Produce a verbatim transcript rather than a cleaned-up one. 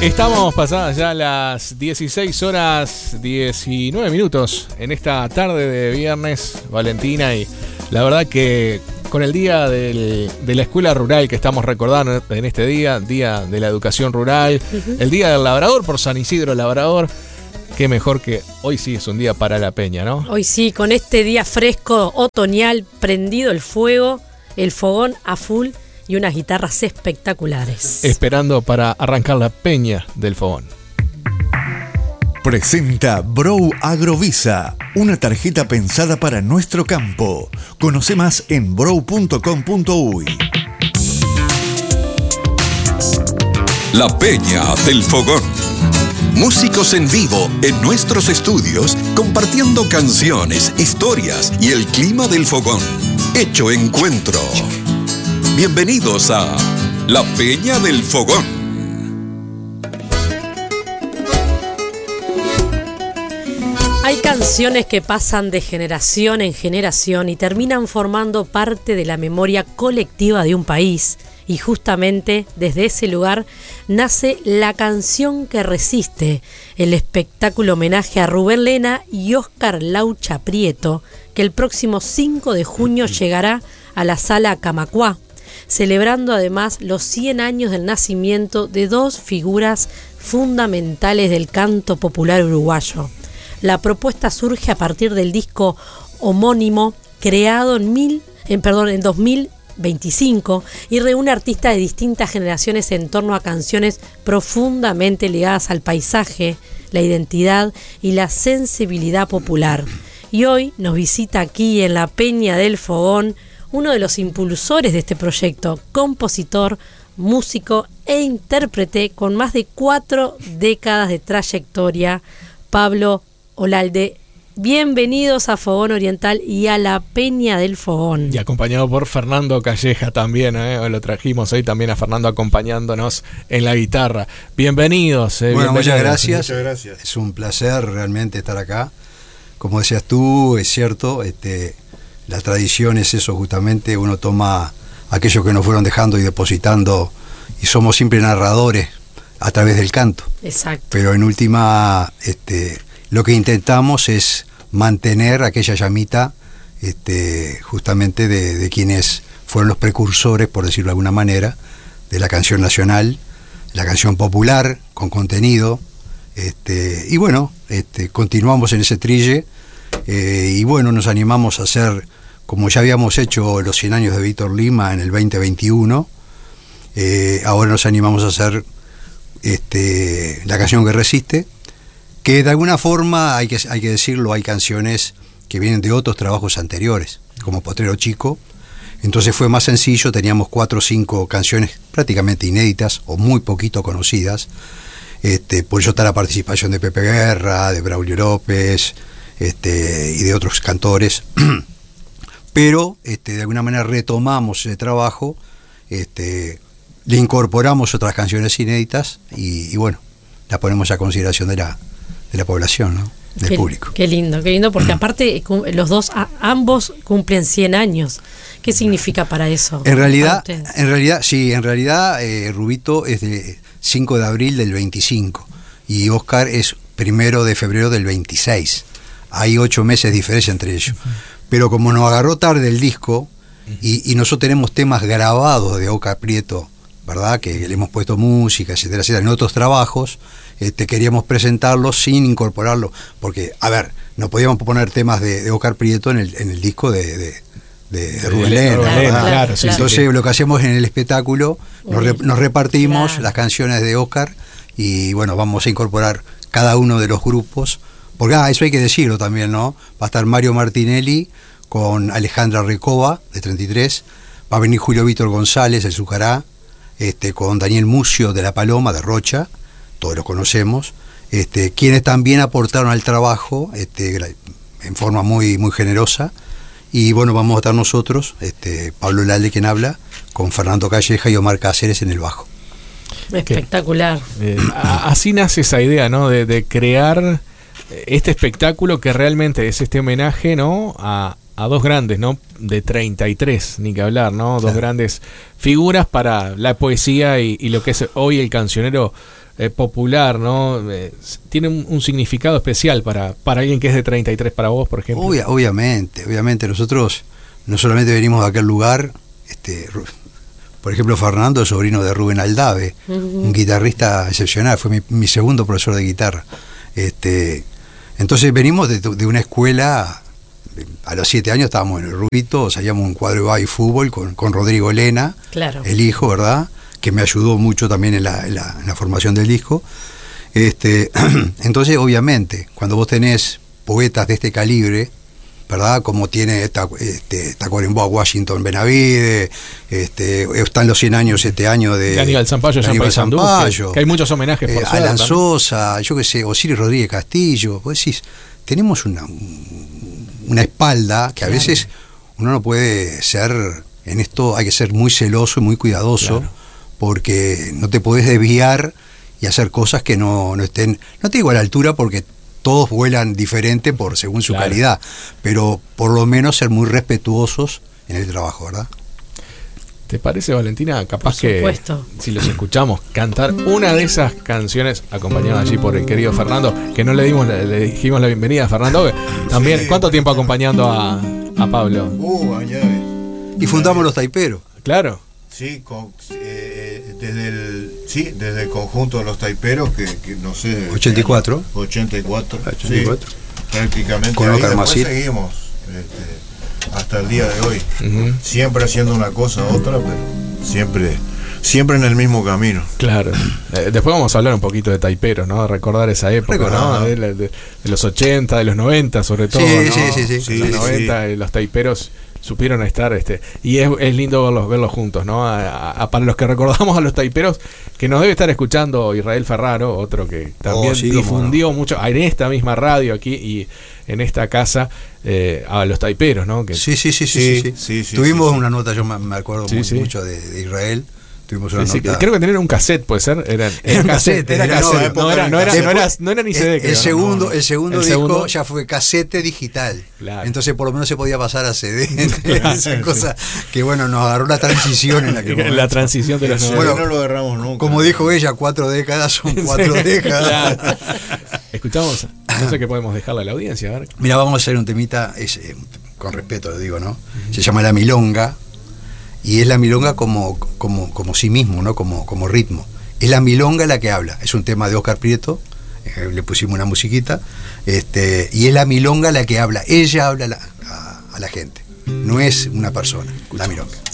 Estamos pasadas ya las dieciséis horas diecinueve minutos en esta tarde de viernes, Valentina, y la verdad que con el día del, de la escuela rural que estamos recordando en este día, Día de la Educación Rural, uh-huh. el Día del Labrador por San Isidro Labrador, qué mejor que hoy sí es un día para la peña, ¿no? Hoy sí, con este día fresco, otoñal, prendido el fuego, el fogón a full y unas guitarras espectaculares. Esperando para arrancar la peña del fogón. Presenta Brow Agrovisa, una tarjeta pensada para nuestro campo. Conoce más en brow punto com punto uy. La Peña del Fogón. Músicos en vivo en nuestros estudios, compartiendo canciones, historias y el clima del fogón. Hecho encuentro. Bienvenidos a La Peña del Fogón. Hay canciones que pasan de generación en generación y terminan formando parte de la memoria colectiva de un país. Y justamente desde ese lugar nace La Canción que Resiste, el espectáculo homenaje a Rubén Lena y Óscar Laucha Prieto, que el próximo cinco de junio llegará a la Sala Camacuá, celebrando además los cien años del nacimiento de dos figuras fundamentales del canto popular uruguayo. La propuesta surge a partir del disco homónimo creado en, mil, en, perdón, en dos mil veinticinco y reúne artistas de distintas generaciones en torno a canciones profundamente ligadas al paisaje, la identidad y la sensibilidad popular. Y hoy nos visita aquí en la Peña del Fogón uno de los impulsores de este proyecto, compositor, músico e intérprete con más de cuatro décadas de trayectoria, Pablo Olalde. Bienvenidos a Fogón Oriental y a la Peña del Fogón. Y acompañado por Fernando Calleja también, ¿eh? Lo trajimos hoy también a Fernando acompañándonos en la guitarra. Bienvenidos. Eh, bueno, bienvenidos. muchas gracias. Muchas gracias. Es un placer realmente estar acá. Como decías tú, es cierto, este, la tradición es eso justamente, uno toma aquello que nos fueron dejando y depositando y somos siempre narradores a través del canto. Exacto. Pero en última, este, lo que intentamos es mantener aquella llamita este, justamente de, de quienes fueron los precursores, por decirlo de alguna manera, de la canción nacional, la canción popular, con contenido. Este, y bueno, este, continuamos en ese trille eh, y bueno, nos animamos a hacer, como ya habíamos hecho los cien años de Víctor Lima en el veinte veintiuno, eh, ahora nos animamos a hacer este, La Canción que Resiste, que de alguna forma, hay que, hay que decirlo, hay canciones que vienen de otros trabajos anteriores, como Potrero Chico. Entonces fue más sencillo, teníamos cuatro o cinco canciones prácticamente inéditas o muy poquito conocidas. Este, por eso está la participación de Pepe Guerra, de Braulio López este, y de otros cantores. Pero este, de alguna manera retomamos ese trabajo, este, le incorporamos otras canciones inéditas y, y bueno, la ponemos a consideración de la de la población, ¿no? Del qué, público. Qué lindo, qué lindo, porque aparte los dos, a, ambos cumplen cien años. ¿Qué significa para eso? En realidad, en realidad, sí, en realidad eh, Rubito es de cinco de abril del veinticinco y Óscar es primero de febrero del veintiséis. Hay ocho meses de diferencia entre ellos. Uh-huh. Pero como nos agarró tarde el disco, uh-huh. y, y nosotros tenemos temas grabados de Óscar Prieto, ¿verdad? Que, que le hemos puesto música, etcétera, etcétera, en otros trabajos. Este, queríamos presentarlos sin incorporarlo, porque, a ver, no podíamos poner temas de, de Óscar Prieto en el, en el disco de, de, de sí, Rubén Lena, claro, ¿verdad? claro, sí, Entonces sí, sí. Lo que hacemos en el espectáculo, nos, re, nos repartimos claro. las canciones de Óscar y bueno, vamos a incorporar cada uno de los grupos, porque ah, eso hay que decirlo también, ¿no? Va a estar Mario Martinelli con Alejandra Recoba, de treinta y tres, va a venir Julio Víctor González, el Zucará, este, con Daniel Mucio de La Paloma, de Rocha, todos los conocemos, este, quienes también aportaron al trabajo este, en forma muy, muy generosa. Y bueno, vamos a estar nosotros, este, Pablo Olalde quien habla, con Fernando Calleja y Omar Cáceres en el bajo. Espectacular. Eh, así nace esa idea, ¿no? De, de crear este espectáculo que realmente es este homenaje, ¿no? A, a dos grandes, ¿no? De treinta y tres, ni que hablar, ¿no? Dos claro. grandes figuras para la poesía y, y lo que es hoy el cancionero eh, popular, ¿no? Eh, tiene un, un significado especial para, para alguien que es de treinta y tres, para vos, por ejemplo. Obvia, obviamente, obviamente. Nosotros no solamente venimos de aquel lugar, este, por ejemplo, Fernando es sobrino de Rubén Aldave, uh-huh. un guitarrista excepcional, fue mi, mi segundo profesor de guitarra. Este, entonces venimos de, de una escuela, a los siete años estábamos en el Rubito, salíamos un cuadro de baile y fútbol con, con Rodrigo Elena, claro. el hijo, ¿verdad?, que me ayudó mucho también en la, en la, en la formación del disco. Este, entonces, obviamente, cuando vos tenés poetas de este calibre, ¿verdad?, como tiene este, Tacuarembó, Washington Benavide, este, están los cien años este año de, de Aníbal Zampayo, de Aníbal Zampayo, que hay muchos homenajes por eh, Alan Sosa, yo qué sé, Osiris Rodríguez Castillo. Vos decís, tenemos una, una espalda que a claro. veces uno no puede ser, en esto hay que ser muy celoso y muy cuidadoso, claro. porque no te podés desviar y hacer cosas que no, no estén, no te digo a la altura, porque todos vuelan diferente por según su claro. calidad, pero por lo menos ser muy respetuosos en el trabajo, ¿verdad? ¿Te parece, Valentina, capaz que si los escuchamos cantar una de esas canciones acompañada allí por el querido Fernando, que no le dimos le dijimos la bienvenida a Fernando, también, sí. ¿Cuánto tiempo acompañando a, a Pablo? Uh, añades. Y fundamos los Taiperos. Claro. Sí, con, eh, desde el sí, desde el conjunto de los Taiperos, que, que no sé, ochenta y cuatro. ochenta y cuatro. ochenta y cuatro. Sí, prácticamente. Con ahí después seguimos este, hasta el día de hoy. Uh-huh. Siempre haciendo una cosa u otra, pero siempre siempre en el mismo camino. Claro. Eh, después vamos a hablar un poquito de Taiperos, ¿no? Recordar esa época, ¿no? De, de, de los ochenta, de los noventa, sobre todo. Sí, ¿no? sí, sí, sí. sí los sí, noventa, sí. Los Taiperos supieron estar, este y es, es lindo verlos, verlos juntos, ¿no? A, a, para los que recordamos a los Taiperos, que nos debe estar escuchando Israel Ferraro, otro que también oh, sí, difundió no. mucho en esta misma radio aquí y en esta casa eh, a los Taiperos, ¿no? Que, sí, sí, sí, sí, sí, sí, sí, sí. Tuvimos sí, sí. una nota, yo me acuerdo sí, muy, sí. mucho de, de Israel. Tuvimos una sí, nota. Creo que tenían un cassette, puede ser. Eran, era un cassette, era cassette. No, no, era, no, era, no, era, no era ni C D. El, creo, el segundo, no, no. el segundo el disco segundo, ya fue cassette digital. Claro. Entonces por lo menos se podía pasar a C D. Claro, esa cosa que bueno, nos agarró la transición en la que la transición de los noventa. Bueno, no lo agarramos nunca. Como dijo ella, cuatro décadas son cuatro sí, décadas. Claro. Escuchamos, no sé qué podemos dejarle a la audiencia, a ver. Mira, vamos a hacer un temita, es, eh, con respeto lo digo, ¿no? Uh-huh. Se llama La Milonga. Y es la milonga como, como, como sí mismo, ¿no? Como, como ritmo. Es la milonga la que habla. Es un tema de Oscar Prieto, eh, le pusimos una musiquita, este, y es la milonga la que habla. Ella habla a la, a, a la gente. No es una persona, la milonga.